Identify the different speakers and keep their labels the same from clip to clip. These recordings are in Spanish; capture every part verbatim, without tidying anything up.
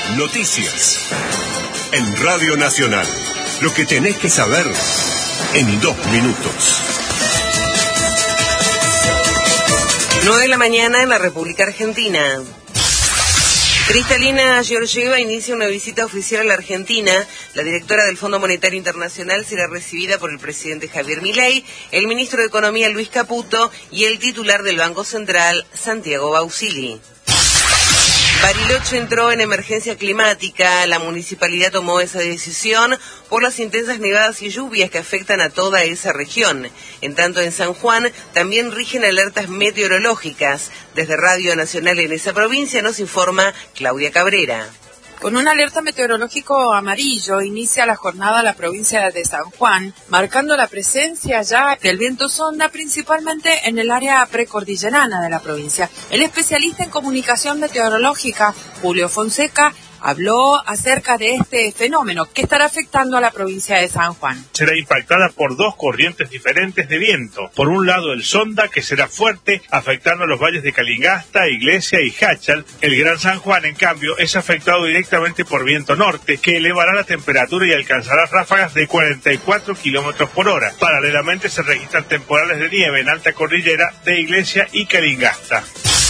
Speaker 1: Noticias. En Radio Nacional. Lo que tenés que saber en dos minutos.
Speaker 2: nueve de la mañana en la República Argentina. Kristalina Georgieva inicia una visita oficial a la Argentina. La directora del Fondo Monetario Internacional será recibida por el presidente Javier Milei, el ministro de Economía Luis Caputo y el titular del Banco Central, Santiago Bausili. Bariloche entró en emergencia climática. La municipalidad tomó esa decisión por las intensas nevadas y lluvias que afectan a toda esa región. En tanto, en San Juan también rigen alertas meteorológicas. Desde Radio Nacional en esa provincia nos informa Claudia Cabrera.
Speaker 3: Con un alerta meteorológico amarillo, inicia la jornada la provincia de San Juan, marcando la presencia ya del viento sonda, principalmente en el área precordillerana de la provincia. El especialista en comunicación meteorológica, Julio Fonseca, habló acerca de este fenómeno que estará afectando a la provincia de San Juan.
Speaker 4: Será impactada por dos corrientes diferentes de viento. Por un lado el sonda, que será fuerte, afectando a los valles de Calingasta, Iglesia y Jáchal. El Gran San Juan, en cambio, es afectado directamente por viento norte, que elevará la temperatura y alcanzará ráfagas de cuarenta y cuatro kilómetros por hora. Paralelamente se registran temporales de nieve en alta cordillera de Iglesia y Calingasta.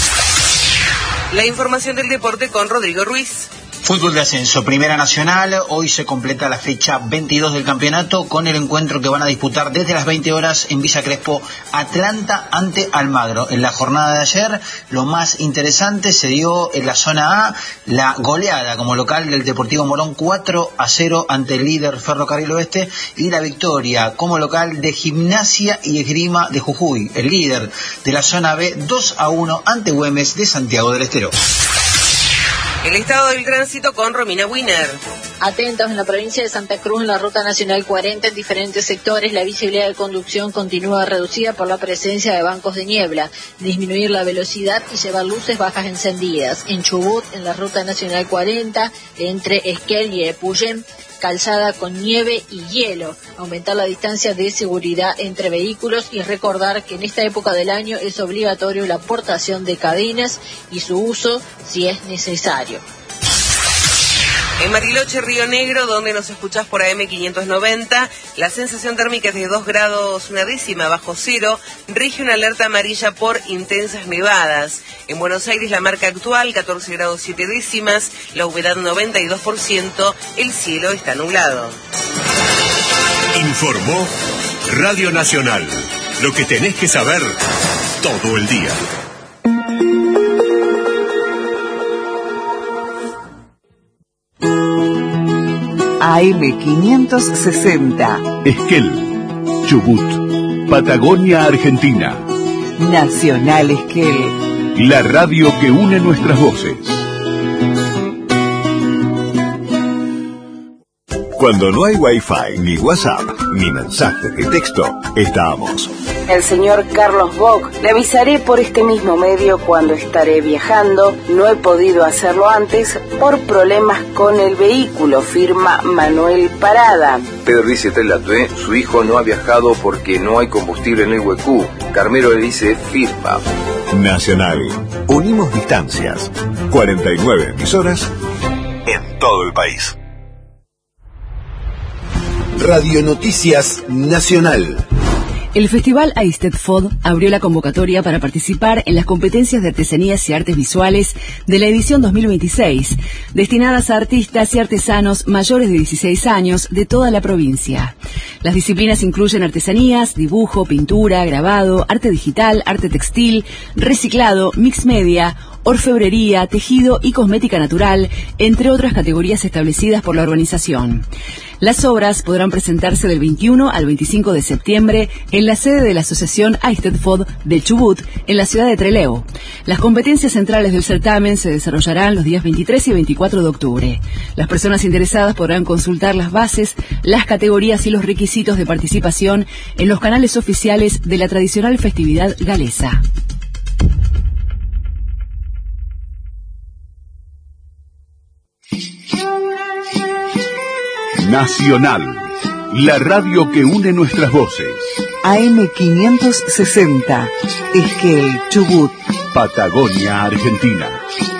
Speaker 2: La información del deporte con Rodrigo Ruiz.
Speaker 5: Fútbol de ascenso, Primera Nacional. Hoy se completa la fecha veintidós del campeonato con el encuentro que van a disputar desde las veinte horas en Villa Crespo, Atlanta ante Almagro. En la jornada de ayer, lo más interesante se dio en la zona A, la goleada como local del Deportivo Morón cuatro a cero ante el líder Ferrocarril Oeste, y la victoria como local de Gimnasia y Esgrima de Jujuy, el líder de la zona B, dos a uno ante Güemes de Santiago del Estero.
Speaker 2: El estado del tránsito con Romina Wiener.
Speaker 6: Atentos, en la provincia de Santa Cruz, en la Ruta Nacional cuarenta, en diferentes sectores, la visibilidad de conducción continúa reducida por la presencia de bancos de niebla. Disminuir la velocidad y llevar luces bajas encendidas. En Chubut, en la Ruta Nacional cuarenta, entre Esquel y Epuyén, calzada con nieve y hielo. Aumentar la distancia de seguridad entre vehículos y recordar que en esta época del año es obligatorio la portación de cadenas y su uso si es necesario.
Speaker 2: En Bariloche, Río Negro, donde nos escuchás por A M quinientos noventa, la sensación térmica es de dos grados una décima bajo cero, rige una alerta amarilla por intensas nevadas. En Buenos Aires, la marca actual, catorce grados siete décimas, la humedad noventa y dos por ciento, el cielo está nublado.
Speaker 1: Informó Radio Nacional. Lo que tenés que saber todo el día.
Speaker 7: A M quinientos sesenta.
Speaker 8: Esquel, Chubut, Patagonia, Argentina.
Speaker 7: Nacional Esquel.
Speaker 8: La radio que une nuestras voces. Cuando no hay Wi-Fi, ni WhatsApp, ni mensajes de texto, estamos.
Speaker 9: El señor Carlos Bock, le avisaré por este mismo medio cuando estaré viajando. No he podido hacerlo antes por problemas con el vehículo, firma Manuel Parada.
Speaker 10: Pedro dice Telatue, su hijo no ha viajado porque no hay combustible en el Huecú. Carmelo le dice firma.
Speaker 8: Nacional. Unimos distancias. cuarenta y nueve emisoras en todo el país.
Speaker 11: Radio Noticias Nacional.
Speaker 12: El Festival Eisteddfod abrió la convocatoria para participar en las competencias de artesanías y artes visuales de la edición dos mil veintiséis, destinadas a artistas y artesanos mayores de dieciséis años de toda la provincia. Las disciplinas incluyen artesanías, dibujo, pintura, grabado, arte digital, arte textil, reciclado, mix media, orfebrería, tejido y cosmética natural, entre otras categorías establecidas por la organización. Las obras podrán presentarse del veintiuno al veinticinco de septiembre en la sede de la Asociación Eisteddfod del Chubut, en la ciudad de Trelew. Las competencias centrales del certamen se desarrollarán los días veintitrés y veinticuatro de octubre. Las personas interesadas podrán consultar las bases, las categorías y los requisitos de participación en los canales oficiales de la tradicional festividad galesa.
Speaker 8: Nacional, la radio que une nuestras voces.
Speaker 7: A M quinientos sesenta, Esquel, Chubut,
Speaker 8: Patagonia, Argentina.